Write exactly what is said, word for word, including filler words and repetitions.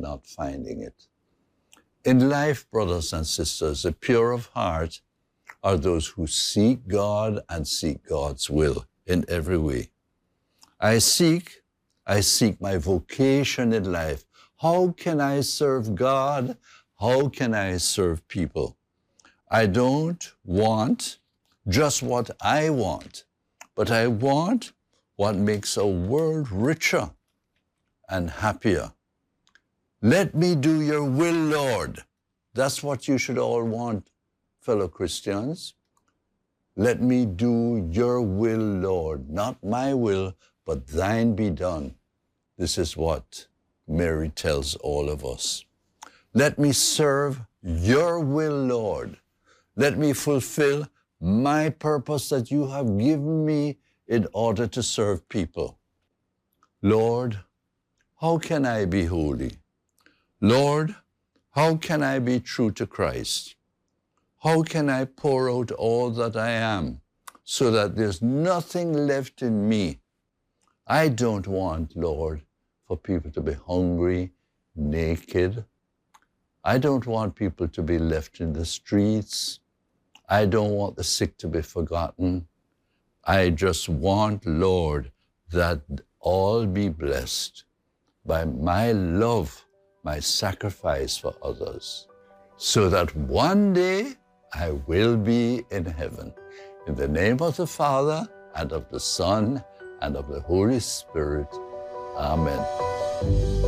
not finding it. In life, brothers and sisters, the pure of heart are those who seek God and seek God's will in every way. I seek, I seek my vocation in life. How can I serve God? How can I serve people? I don't want just what I want, but I want what makes a world richer and happier. Let me do your will, Lord. That's what you should all want, fellow Christians. Let me do your will, Lord. Not my will, but thine be done. This is what Mary tells all of us. Let me serve your will, Lord. Let me fulfill my purpose that you have given me in order to serve people. Lord, how can I be holy? Lord, how can I be true to Christ? How can I pour out all that I am so that there's nothing left in me? I don't want, Lord, for people to be hungry, naked. I don't want people to be left in the streets. I don't want the sick to be forgotten. I just want, Lord, that all be blessed by my love, my sacrifice for others, so that one day I will be in heaven. In the name of the Father, and of the Son, and of the Holy Spirit. Amen.